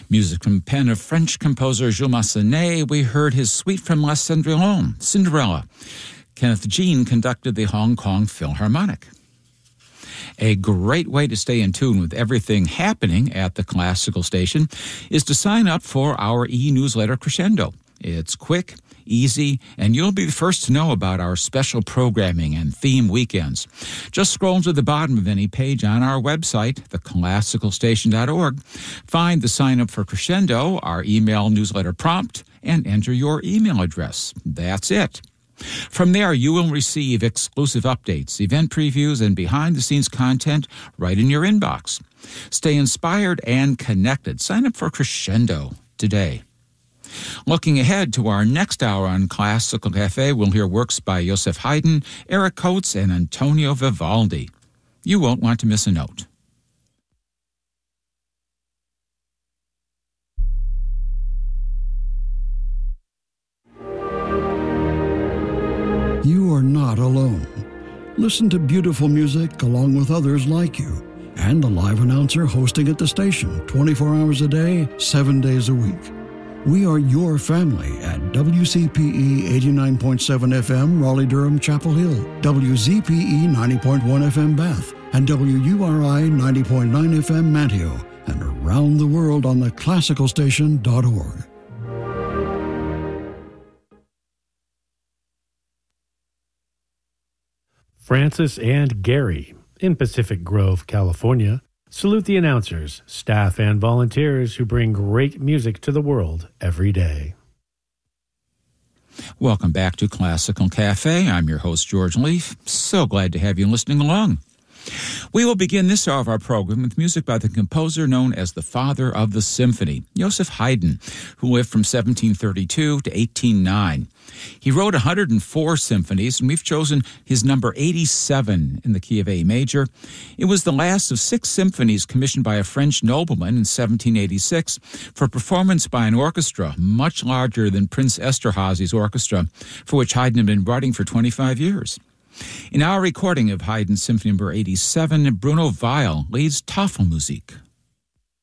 Music from the pen of French composer Jules Massenet, we heard his suite from La Cinderella. Kenneth Jean conducted the Hong Kong Philharmonic. A great way to stay in tune with everything happening at the Classical Station is to sign up for our e-newsletter Crescendo. It's quick, easy, and you'll be the first to know about our special programming and theme weekends. Just scroll to the bottom of any page on our website, theclassicalstation.org, find the sign up for Crescendo, our email newsletter prompt, and enter your email address. That's it. From there, you will receive exclusive updates, event previews, and behind-the-scenes content right in your inbox. Stay inspired and connected. Sign up for Crescendo today. Looking ahead to our next hour on Classical Cafe, we'll hear works by Joseph Haydn, Eric Coates, and Antonio Vivaldi. You won't want to miss a note. You are not alone. Listen to beautiful music along with others like you and a live announcer hosting at the station 24 hours a day, 7 days a week. We are your family at WCPE 89.7 FM, Raleigh-Durham, Chapel Hill, WZPE 90.1 FM, Bath, and WURI 90.9 FM, Manteo, and around the world on theclassicalstation.org. Francis and Gary in Pacific Grove, California, salute the announcers, staff, and volunteers who bring great music to the world every day. Welcome back to Classical Cafe. I'm your host, George Leaf. So glad to have you listening along. We will begin this hour of our program with music by the composer known as the Father of the Symphony, Joseph Haydn, who lived from 1732 to 1809. He wrote 104 symphonies, and we've chosen his number 87 in the key of A major. It was the last of 6 symphonies commissioned by a French nobleman in 1786 for performance by an orchestra much larger than Prince Esterházy's orchestra, for which Haydn had been writing for 25 years. In our recording of Haydn's Symphony No. 87, Bruno Weil leads Tafelmusik.